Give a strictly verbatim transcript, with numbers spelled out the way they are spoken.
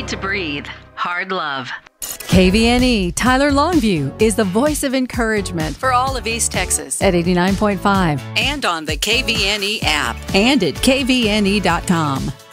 Need to Breathe. Hard Love. K V N E Tyler Longview is the voice of encouragement for all of East Texas at eighty-nine point five and on the K V N E app and at K V N E dot com.